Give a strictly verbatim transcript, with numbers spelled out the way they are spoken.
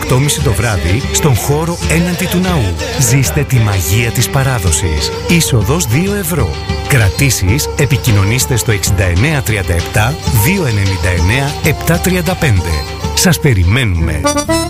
οκτώ και μισή το βράδυ στον χώρο έναντι του ναού. Ζήστε τη μαγεία της παράδοσης. Είσοδος δύο ευρώ. Κρατήσεις επικοινωνήστε στο εξήντα εννέα τριάντα επτά διακόσια ενενήντα εννέα επτακόσια τριάντα πέντε. Σας περιμένουμε!